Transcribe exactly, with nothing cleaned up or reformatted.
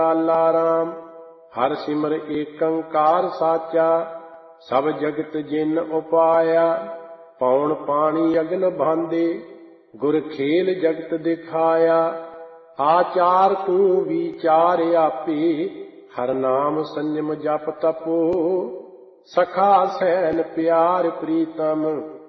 ਆਲਾ ਰਾਮ। ਹਰ ਸਿਮਰ ਏਕੰਕਾਰ ਸਾਚਾ, ਸਭ ਜਗਤ ਜਿਨ ਉਪਾਇਆ। ਪੌਣ ਪਾਣੀ ਅਗਨ ਭਾਂਦੇ, ਗੁਰ ਖੇਲ ਜਗਤ ਦਿਖਾਇਆ। ਆਚਾਰ ਤੂੰ ਵਿਚਾਰ ਆਪੇ, ਹਰ ਨਾਮ ਸੰਜਮ ਜਪ ਤਪੋ। ਸਖਾ ਸੈਨ ਪਿਆਰ ਪ੍ਰੀਤਮ,